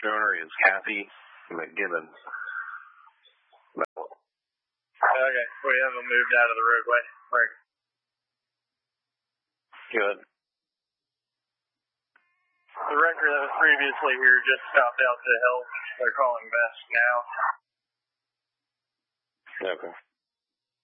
owner is Kathy McGibbons. Okay, we haven't moved out of the roadway. Right. Good. The wrecker that was previously here just stopped out to help. They're calling Best now. Okay.